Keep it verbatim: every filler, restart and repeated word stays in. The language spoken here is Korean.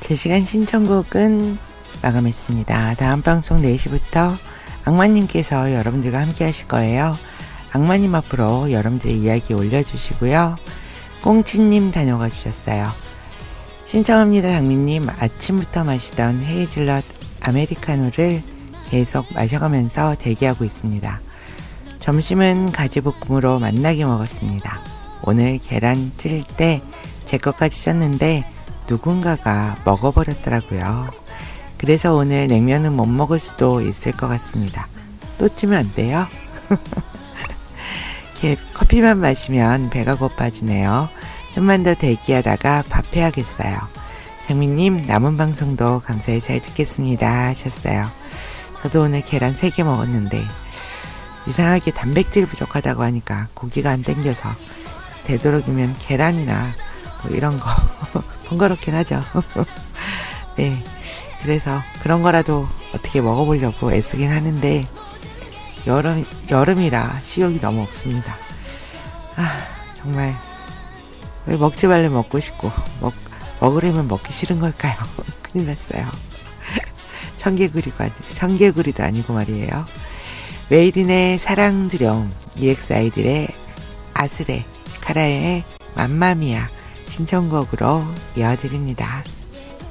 제 시간 신청곡은 마감했습니다. 다음 방송 네 시부터 악마님께서 여러분들과 함께 하실 거예요. 악마님 앞으로 여러분들의 이야기 올려주시고요. 꽁치님 다녀가 주셨어요. 신청합니다. 장미님, 아침부터 마시던 헤이즐넛 아메리카노를 계속 마셔가면서 대기하고 있습니다. 점심은 가지볶음으로 맛나게 먹었습니다. 오늘 계란 찔 때 제 것까지 쪘는데 누군가가 먹어버렸더라고요. 그래서 오늘 냉면은 못 먹을 수도 있을 것 같습니다. 또 찌면 안 돼요? 커피만 마시면 배가 고파지네요. 좀만 더 대기하다가 밥 해야겠어요. 장미님, 남은 방송도 감사히 잘 듣겠습니다 하셨어요. 저도 오늘 계란 세 개 먹었는데 이상하게 단백질 부족하다고 하니까 고기가 안 땡겨서 되도록이면 계란이나 뭐 이런 거 번거롭긴 하죠. 네, 그래서 그런 거라도 어떻게 먹어보려고 애쓰긴 하는데 여름, 여름이라 식욕이 너무 없습니다. 아, 정말 왜 먹지 말래 먹고 싶고 먹, 먹으려면 먹기 싫은 걸까요? 큰일 났어요. 청개구리가, 청개구리도 아니고 말이에요. 메이든의 사랑 두려움, 이엑스아이들의 아스레, 카라의 맘마미아 신청곡으로 이어드립니다.